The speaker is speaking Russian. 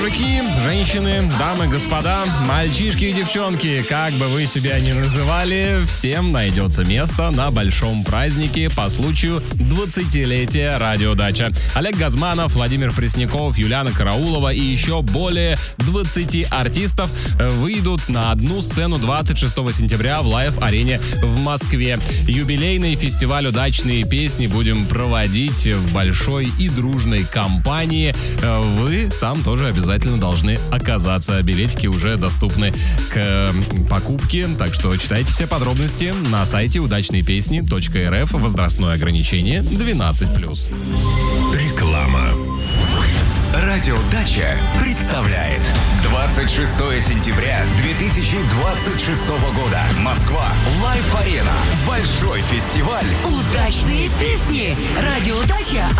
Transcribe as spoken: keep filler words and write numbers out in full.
Мужики, женщины, дамы, господа, мальчишки и девчонки, как бы вы себя ни называли, всем найдется место на большом празднике по случаю двадцатилетия «Радиодача». Олег Газманов, Владимир Пресняков, Юлиана Караулова и еще более двадцати артистов выйдут на одну сцену двадцать шестого сентября в Лайв-арене в Москве. Юбилейный фестиваль «Удачные песни» будем проводить в большой и дружной компании. Вы там тоже обязательно должны оказаться. Билетики уже доступны к покупке, так что читайте все подробности на сайте удачные песни точка эр эф. Возрастное ограничение двенадцать плюс. Реклама. Радиодача представляет двадцать шестого сентября две тысячи двадцать шестого года. Москва. Лайв-арена. Большой фестиваль. Удачные песни. Радиодача